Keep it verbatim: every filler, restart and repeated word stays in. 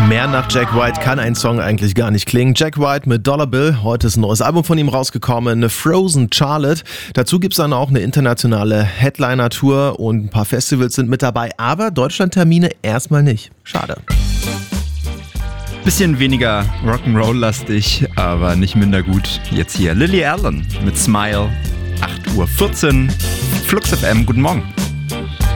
Mehr nach Jack White kann ein Song eigentlich gar nicht klingen. Jack White mit Dollar Bill. Heute ist ein neues Album von ihm rausgekommen, eine Frozen Charlotte. Dazu gibt's dann auch eine internationale Headliner-Tour und ein paar Festivals sind mit dabei, aber Deutschland-Termine erstmal nicht. Schade. Bisschen weniger Rock'n'Roll-lastig, aber nicht minder gut. Jetzt hier Lily Allen mit Smile, acht Uhr vierzehn, Flux F M, guten Morgen.